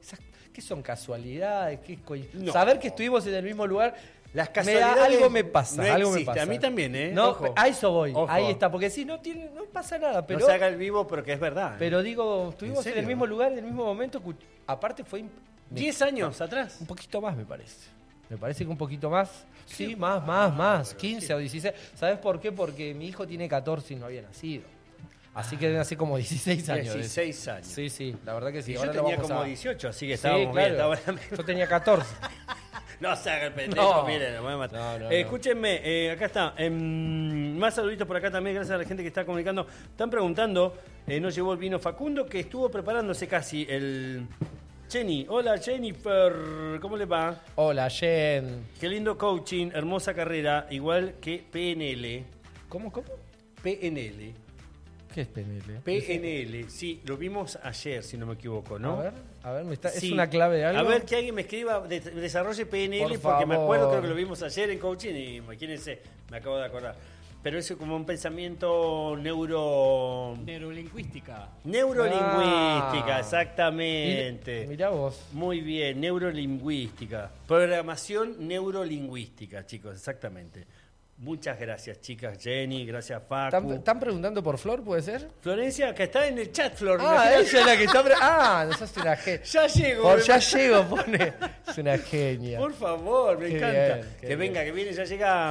¿Qué son casualidades? No. Saber que estuvimos en el mismo lugar. Las casualidades Algo me pasa, no algo me existe. pasa. A mí también, ¿eh? No, Ojo. a eso voy. Ojo. Ahí está, porque si no pasa nada, pero no se haga el vivo, pero que es verdad. pero digo, estuvimos en serio? el mismo lugar, en el mismo momento, aparte fue 10 años atrás. un poquito más, me parece. Me parece que un poquito más. Sí, más. 15 o 16. ¿Sabes por qué? Porque mi hijo tiene 14 y no había nacido. Así que debe hacer como 16 años. 16 años. Sí, la verdad que sí. Y yo Ahora lo tenía vamos como a... 18, así que Sí, estábamos bien. claro. Yo tenía 14. No se haga el pendejo, No. miren, lo voy a matar. No. Escúchenme, acá está. Más saluditos por acá también, gracias a la gente que está comunicando. Están preguntando, no llevó el vino Facundo, que estuvo preparándose casi el... Jenny, hola Jennifer, ¿cómo le va? Hola, Jen. Qué lindo coaching, hermosa carrera, igual que PNL. ¿Cómo? PNL. ¿Qué es PNL? PNL, sí, lo vimos ayer, si no me equivoco, ¿no? A ver, Sí. ¿es una clave de algo? A ver, que alguien me escriba, desarrolle PNL, Por porque me favor. acuerdo, creo que lo vimos ayer en coaching y imagínense, me acabo de acordar. Pero eso es como un pensamiento Neurolingüística. neurolingüística, exactamente. Mirá vos. Muy bien, neurolingüística. Programación neurolingüística, chicos, exactamente. Muchas gracias, chicas. Jenny, gracias, Facu. ¿Están preguntando por Flor, puede ser? Florencia, que está en el chat, Flor. Ah, imagínate. ella es la que está... no sos una genia. Ya llego. Por me ya mata. llego, pone. Es una genia. Por favor, me Qué encanta. bien, qué que venga, bien. que viene, ya llega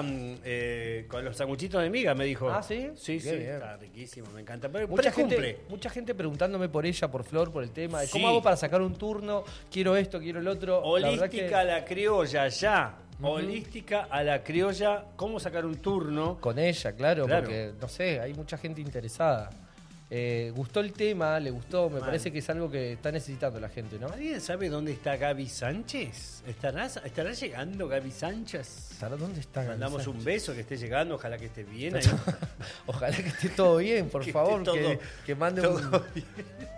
con los sanguchitos de miga, me dijo. Ah, ¿sí? Sí, Qué sí, bien. está riquísimo, me encanta. Pero Mucha cumple. gente preguntándome por ella, por Flor, por el tema de Sí. cómo hago para sacar un turno, quiero esto, quiero el otro. La verdad que Holística a la criolla, ya. Holística a la criolla, ¿cómo sacar un turno? con ella, claro, Claro. porque, no sé, hay mucha gente interesada. Gustó el tema, le gustó, me Mal. parece que es algo que está necesitando la gente, ¿no? ¿Alguien sabe dónde está Gaby Sánchez? ¿Estará llegando Gaby Sánchez? ¿Sara, dónde está Gaby Mandamos Sánchez? un beso, que esté llegando, ojalá que esté bien. Ahí. Ojalá que esté todo bien, por Que favor, esté todo- que mande todo un... bien.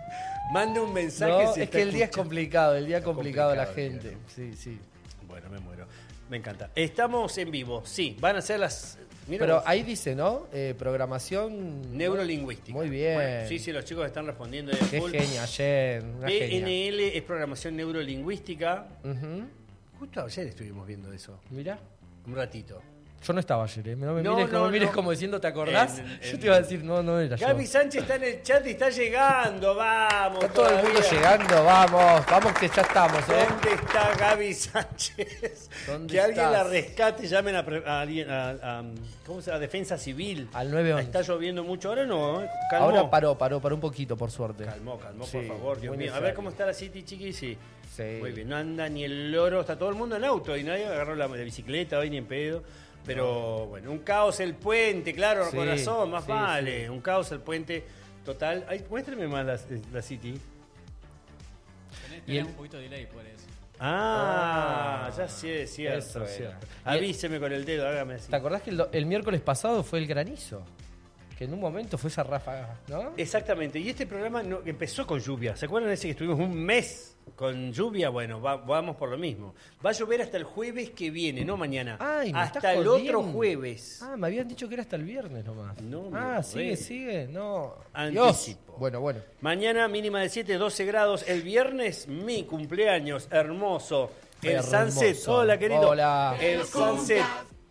Mande un mensaje. No, si es está que el día es escuchando. complicado, el día es complicado a la Complicado el gente. Sí, sí. Bueno, me muero. Me encanta. Estamos en vivo, sí. Van a ser las... Mira Pero vos. ahí dice, ¿no? Programación... Neurolingüística. Muy bien. Bueno, sí, los chicos están respondiendo. De Qué full. genia, Jen. Una genia. PNL es programación neurolingüística. Ujú. Justo ayer estuvimos viendo eso. Mirá. Un ratito. Yo no estaba ayer, ¿eh? No me No, mires, no, no me mires no. como diciendo, ¿te acordás? En- Yo te iba a decir, no era Gaby yo. Sánchez está en el chat y está llegando. Vamos. Está todo el mundo todavía. llegando, vamos que ya estamos, ¿eh? ¿Dónde está Gaby Sánchez? ¿Dónde Que alguien estás? la rescate, llamen a alguien, ¿cómo se llama? Defensa Civil. Al 911. Está lloviendo mucho, ahora no, ¿eh? Calmó. Ahora paró un poquito, por suerte. Calmó, Sí, por favor, Dios muy mío. A ver necesario. cómo está la City, chiqui, sí. Sí. Muy bien, no anda ni el loro, está todo el mundo en auto y nadie agarró la bicicleta hoy ni en pedo. Pero bueno, un caos el puente, claro, Sí, corazón, más sí, vale. sí. Un caos el puente total. Ay, muéstrame más la City. Y el- un poquito de delay por eso. Ya sé, es cierto. eso es era. cierto. Y el- Avíseme con el dedo, hágame así. ¿Te acordás que el miércoles pasado fue el granizo? Que en un momento fue esa ráfaga, ¿no? Exactamente, y este programa empezó con lluvia. ¿Se acuerdan de ese que estuvimos un mes con lluvia? Bueno, vamos por lo mismo. Va a llover hasta el jueves que viene, no mañana. Ay, me hasta estás el jodiendo. otro jueves. Ah, me habían dicho que era hasta el viernes nomás. No, me sigue, no. Anticipo. Dios. Bueno. Mañana mínima de 7, 12 grados. El viernes, mi cumpleaños, hermoso. El Hermoso. Sunset. Hola, querido. Hola. El Sunset.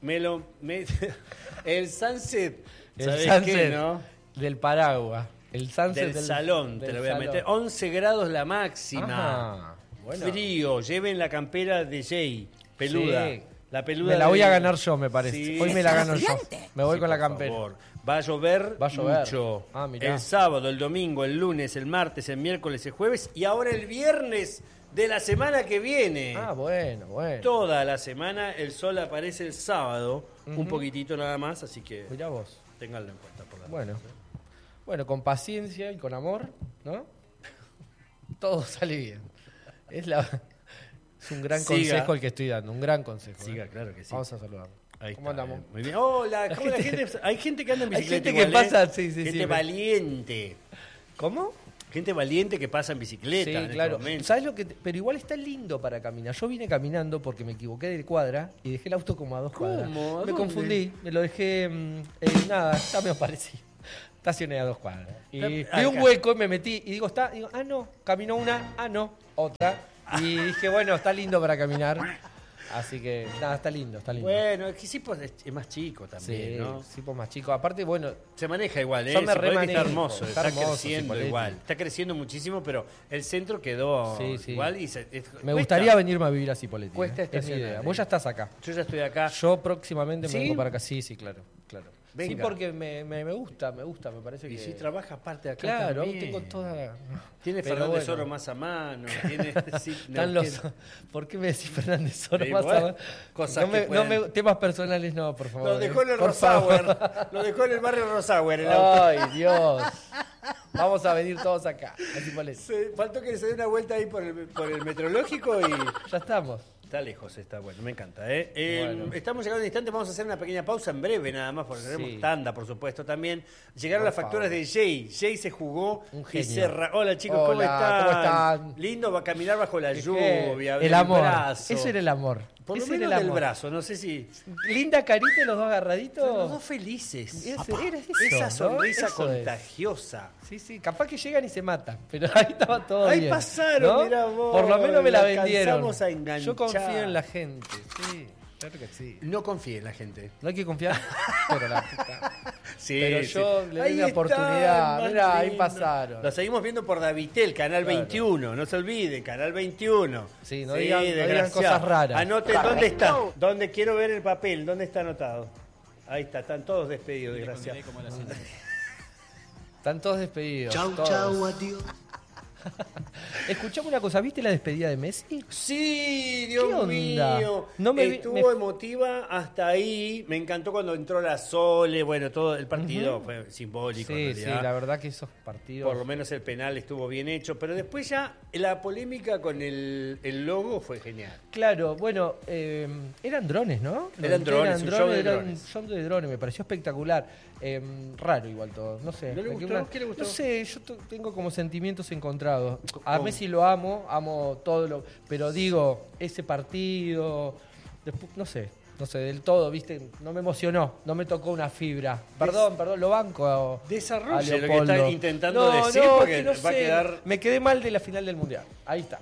El Sunset. El ¿Sabés sunset qué, no? del paraguas. El sunset Del salón, te del lo voy a salón. meter. 11 grados la máxima. Ajá, bueno. Frío. Lleven la campera de Jay. Peluda. Sí. La peluda. Me la voy de- a ganar yo, me parece. Sí. Hoy me la gano yo. Me voy Sí, con la por campera. favor. Va a llover mucho. Ah, mirá. El sábado, el domingo, el lunes, el martes, el miércoles, el jueves y ahora el viernes de la semana que viene. Ah, bueno. Toda la semana el sol aparece el sábado, un poquitito nada más, así que Mirá vos. ténganlo en cuenta por la Bueno. noche. Bueno, con paciencia y con amor, ¿no? Todo sale bien. Es un gran Siga. consejo el que estoy dando, un gran consejo. Siga, ¿eh? claro que sí. Vamos a saludar. Ahí ¿Cómo está, andamos? Muy bien. Hola, ¿cómo la gente, hay gente que anda en Hay bicicleta. gente que igual, pasa, sí, sí, Gente sí. valiente. ¿Cómo? Gente valiente que pasa en bicicleta. Sí, en este claro. momento. ¿Sabes lo que? Pero igual está lindo para caminar. Yo vine caminando porque me equivoqué de cuadra y dejé el auto como a 2 cuadras. ¿Cómo? ¿A Me dónde? confundí, me lo dejé. Nada, está medio parecido. Estacioné a 2 cuadras. Y vi un Acá. hueco y me metí y digo, no, caminó una, no, otra. Y dije, bueno, está lindo para caminar. Así que, nada, está lindo, está lindo. Bueno, es que Sipo es más chico también, Sí, ¿no? Sipo más chico. Aparte, bueno, Se maneja igual, ¿eh? Yo me Cipolletti remanejo, está hermoso, está está hermoso, creciendo Cipolletti. igual. Está creciendo muchísimo, pero el centro quedó Sí, sí. igual. Y me gustaría venirme a vivir a Cipolletti. Cuesta Es mi estacionar, idea. ¿eh? Vos ya estás acá. Yo ya estoy acá. Yo próximamente ¿Sí? me vengo para acá. Sí, claro. Venga. Sí, porque me gusta, me parece que... Y si trabaja aparte de acá Claro, también. tengo toda... Tiene Pero Fernández bueno. Oro más a mano. Tiene, sí, Están los... ¿Por qué me decís Fernández Oro Sí, más bueno, a- cosas que pueden- temas personales no, por favor. Lo dejó en el Por favor. Rosauer. Lo dejó en el barrio Rosauer. El auto. Ay, Dios. Vamos a venir todos acá. a Cipolletti. Faltó que se dé una vuelta ahí por el metrológico y... Ya estamos. Está lejos, está bueno, me encanta. ¿Eh? Bueno. Estamos llegando a un instante, vamos a hacer una pequeña pausa en breve nada más, porque tenemos Sí. tanda, por supuesto, también. Llegaron Por las facturas favor. de Jay. Jay se jugó Un y genio. Hola chicos, Hola, ¿cómo están? ¿cómo están? Lindo, va a caminar bajo la ¿Qué? lluvia, El amor. brazo. Ese era el amor. Por lo Ese era menos el del amor. brazo, no sé si... Linda carita y los dos agarraditos. Los dos felices. Era eso, Esa ¿no? sonrisa Eso es. contagiosa. Sí, capaz que llegan y se matan, pero ahí estaba todo Ahí bien. pasaron, ¿no? mirá vos, Por lo menos me la la vendieron. alcanzamos a enganchar. Yo confío en la gente, sí, claro que sí. No confíe en la gente. No hay que confiar, pero la puta. Sí, Pero sí. yo le doy Ahí una están, oportunidad. más Mirá, ahí lindo. pasaron. Lo seguimos viendo por Davitel, Canal Claro. 21. No se olviden, Canal 21. Sí, no digan desgraciado. cosas raras. Anoten dónde está. ¿Dónde quiero ver el papel? ¿Dónde está anotado? Ahí está, están todos despedidos, desgraciado. Están todos despedidos. Chau, todos. chau, adiós. Escuchame una cosa, ¿viste la despedida de Messi? Sí, ¿Qué Dios onda? mío. No me vi- Estuvo me- emotiva hasta ahí. Me encantó cuando entró la Sole. Bueno, todo el partido fue simbólico en Sí, realidad. la verdad que esos partidos... Por lo menos el penal estuvo bien hecho. Pero después ya la polémica con el logo fue genial. Claro, bueno, eran drones, ¿no? Eran drones, un show de era drones. un show de drones, me pareció espectacular. Raro igual todo, no sé. ¿No le me gustó? quedó ¿Qué le gustó? No sé, yo tengo como sentimientos encontrados. A ¿Cómo? Messi lo amo todo lo... Pero digo, ese partido, después, no sé del todo, ¿viste? No me emocionó, no me tocó una fibra. Perdón, lo banco a Desarrolle lo que Leopoldo. está intentando No, decir, no, porque que no va a sé. quedar... Me quedé mal de la final del Mundial. Ahí está.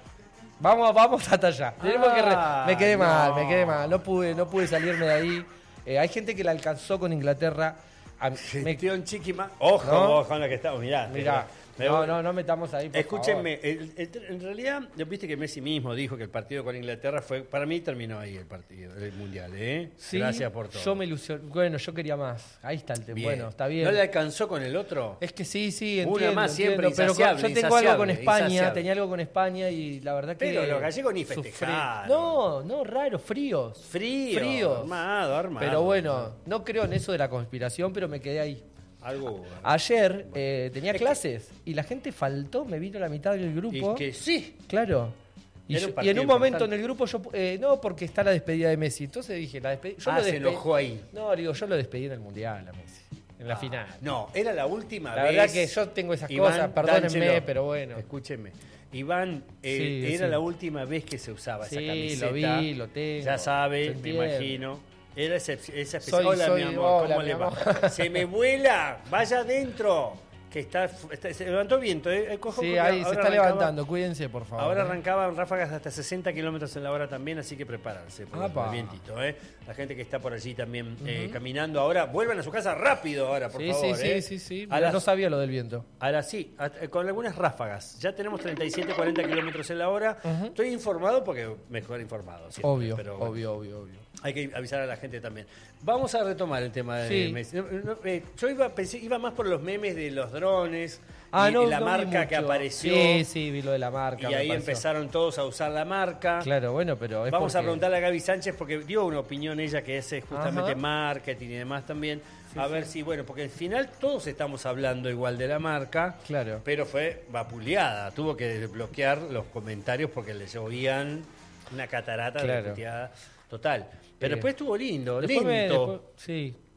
Vamos hasta allá. Tenemos que me quedé mal. No pude salirme de ahí. Hay gente que la alcanzó con Inglaterra. Gestión chiquima. Ojo, ¿No? ojo en la que estamos. Mirá. Mirá, no metamos ahí, por Escúchenme, en realidad, viste que Messi mismo dijo que el partido con Inglaterra fue, para mí terminó ahí el partido, el mundial, ¿eh? Sí, Gracias por todo. Yo me ilusioné. Bueno, yo quería más. Ahí está el tema. Bien. Bueno, está bien. ¿No le alcanzó con el otro? Es que sí, Una entiendo. más siempre, pero insaciable, yo tengo algo con insaciable, España, insaciable. tenía algo con España y la verdad que... Pero los gallegos ni sufrí. festejaron. No, raro, fríos. Frío. Armado. Pero bueno, no creo en eso de la conspiración, pero me quedé ahí. Algo. Ayer tenía clases y la gente faltó, me vino la mitad del grupo. Y que sí. Claro. Y, Era un y en partido un momento importante. en el grupo yo... no, porque está la despedida de Messi. Entonces dije, yo lo Se enojó ahí. No, digo, yo lo despedí en el Mundial a Messi. En la final. No, era la última La vez. verdad que yo tengo esas Iván, cosas, perdónenme, dánchelo. pero bueno. Escúcheme. Iván, Sí, era sí. la última vez que se usaba esa Sí, camiseta. lo vi, lo tengo. Ya Se sabe, me entiende. imagino. Era esa especial. Soy- Hola, mi amor, hola, ¿cómo mi le va? amor. Se me vuela, vaya adentro. Que se levantó viento, ¿eh? Cojo, Sí, porque ahí se ahora está arrancaba- levantando, cuídense, por favor. Ahora arrancaban ráfagas hasta 60 kilómetros en la hora también, así que prepárarse por Apa. el vientito, ¿eh? La gente que está por allí también caminando ahora, vuelvan a su casa rápido ahora, por Sí, favor, sí, ¿eh? sí. A las- No sabía lo del viento. Ahora sí, con algunas ráfagas. Ya tenemos 37, 40 kilómetros en la hora. Estoy informado porque mejor informado. Siempre, Obvio, pero bueno, obvio. hay que avisar a la gente también. Vamos a retomar el tema de Sí. Messi. Yo iba más por los memes de los drones y No, la no vi marca que mucho. apareció. Sí, vi lo de la marca. Y me ahí pareció. empezaron todos a usar la marca. Claro, bueno, pero es Vamos a porque- preguntarle a Gaby Sánchez porque dio una opinión ella que es justamente Ajá. marketing y demás también. A ver si, bueno, porque al final todos estamos hablando igual de la marca. Claro. Pero fue vapuleada. Tuvo que desbloquear los comentarios porque le llovían una catarata Claro. de puteada total. Pero después estuvo lindo, Después lento. sí.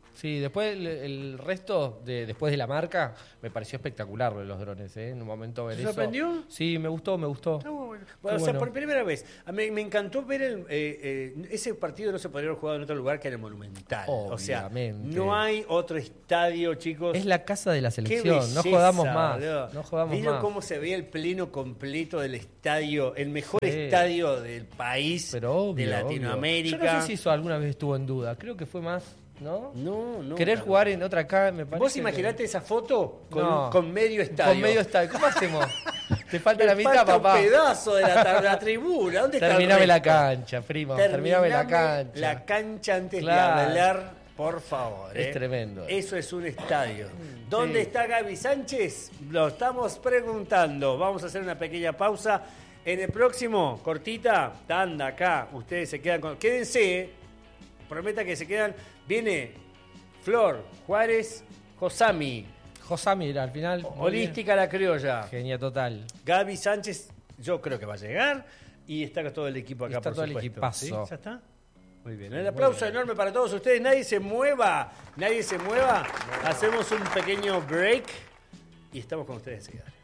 Sí, después el resto, después de la marca, me pareció espectacular lo de los drones, ¿eh? En un momento ver ¿Te eso. sorprendió? Sí, me gustó. Está muy bueno. Bueno, o sea, por primera vez. Me encantó ver ese partido. No se podría haber jugado en otro lugar que en el Monumental. Obviamente. O sea, no hay otro estadio, chicos. Es la casa de la Qué selección, belleza, no jodamos más. boludo. No jodamos ¿Vieron más. cómo se ve el pleno completo del estadio? El mejor Sí. estadio del país, Pero obvio, de Latinoamérica. Yo no sé si eso alguna vez estuvo en duda. Creo que fue más, ¿no? No. Querer claro. jugar en otra acá, me parece. ¿Vos imaginate esa foto No. con medio estadio? Con medio estadio. ¿Cómo hacemos? Te falta Me la mitad, falta papá. un pedazo de la tribuna. ¿Dónde está el Terminame la resto? cancha, primo. Terminame la cancha. La cancha antes Claro. de hablar, por favor. Es tremendo. Eso es un estadio. ¿Dónde está Gaby Sánchez? Lo estamos preguntando. Vamos a hacer una pequeña pausa. En el próximo, cortita, tanda acá. Ustedes se quedan con... Quédense, prometa que se quedan. Viene Flor, Juárez, Josami. Josami, mira, al final. Holística la criolla. Genia total. Gaby Sánchez, yo creo que va a llegar. Y está todo el equipo acá, Está por todo el supuesto. equipazo. ¿Sí? ¿Ya está? Muy bien. Un aplauso enorme para todos ustedes. Nadie se mueva. Nadie se mueva. Hacemos un pequeño break. Y estamos con ustedes enseguida.